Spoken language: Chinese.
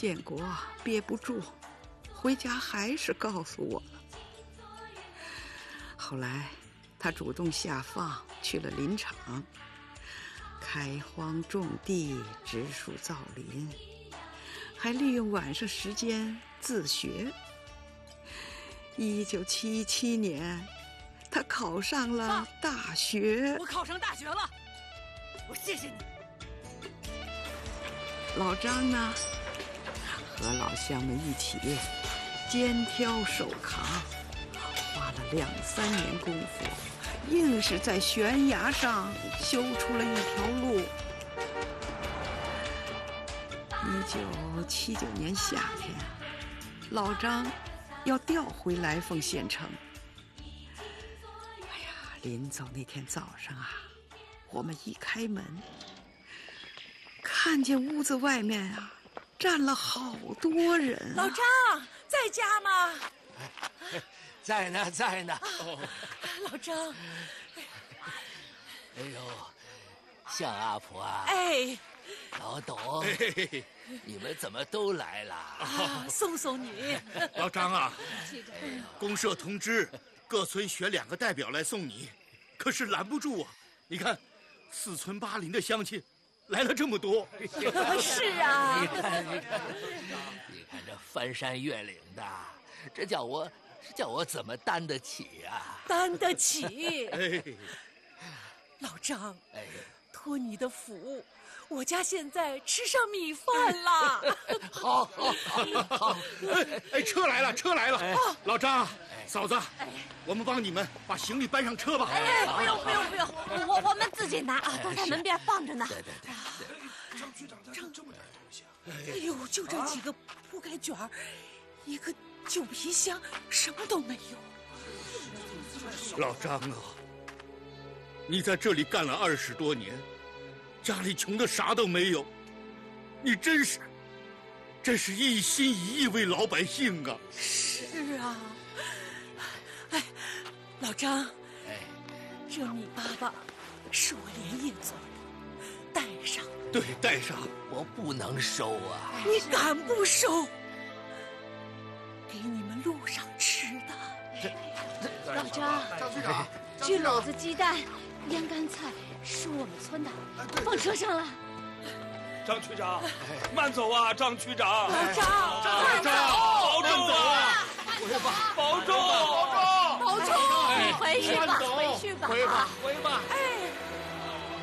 建国憋不住，回家还是告诉我了。后来他主动下放去了林场，开荒种地，植树造林，还利用晚上时间自学。1977年，他考上了大学。 我考上大学了，我谢谢你。 老张呢，和老乡们一起肩挑手扛，花了2、3年功夫，硬是在悬崖上修出了一条路。1979年夏天，老张要调回来凤县城。哎呀，临走那天早上啊，我们一开门，看见屋子外面啊站了好多人。 老张在家吗？ 在呢，在呢。 老张， 哎呦，向阿婆啊！ 哎， 老董，你们怎么都来了？ 送送你。 老张啊，公社通知各村选2个代表来送你，可是拦不住啊！你看，4村8邻的乡亲来了这么多。 是啊， 你看这翻山越岭的，这叫我怎么担得起啊？ 担得起。 哎， 老张， 哎， 托你的福，我家现在吃上米饭了。 好， 哎，车来了，车来了！老张，嫂子，我们帮你们把行李搬上车吧。 哎，不用，我们自己拿啊，都在门边放着呢。 对。 张局长带这么点东西啊？ 哎呦，就这几个铺盖卷儿，一个旧皮箱，什么都没有。 老张啊，你在这里干了20多年，家里穷的啥都没有，你真是一心一意为老百姓啊！ 是啊，哎，老张， 哎， 这米粑粑是我连夜做的，带上。 对，带上。 我不能收啊！ 你敢不收？给你们路上吃的。 老张， 张局长， 锯篓子鸡蛋、腌干菜是我们村的，放车上了。 张区长，慢走啊，张区长。 老张， 慢走，保重啊！保重， 保重，你回去吧，回去吧， 回吧。 哎。